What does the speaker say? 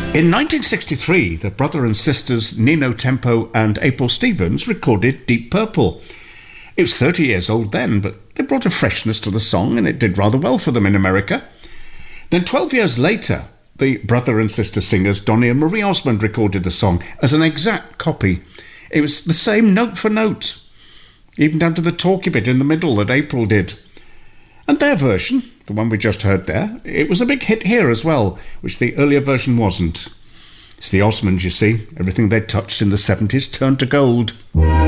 In 1963, the brother and sisters Nino Tempo and April Stevens recorded Deep Purple. It was 30 years old then, but they brought a freshness to the song and it did rather well for them in America. Then 12 years later, the brother and sister singers Donny and Marie Osmond recorded the song as an exact copy. It was the same note for note, even down to the talky bit in the middle that April did. And their version, the one we just heard there, it was a big hit here as well, which the earlier version wasn't. It's the Osmonds, you see. Everything they touched in the 70s turned to gold.